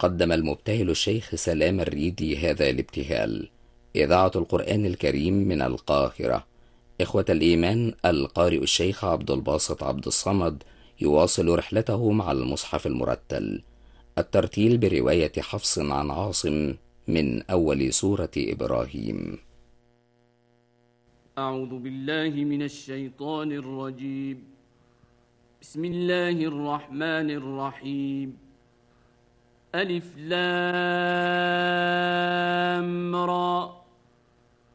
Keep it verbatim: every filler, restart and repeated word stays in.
قدم المبتهل الشيخ سلام الريدي هذا الابتهال. إذاعة القرآن الكريم من القاهرة. إخوة الإيمان، القارئ الشيخ عبد الباسط عبد الصمد يواصل رحلته مع المصحف المرتل. الترتيل برواية حفص عن عاصم من أول سورة إبراهيم. أعوذ بالله من الشيطان الرجيم. بسم الله الرحمن الرحيم. ألف لام را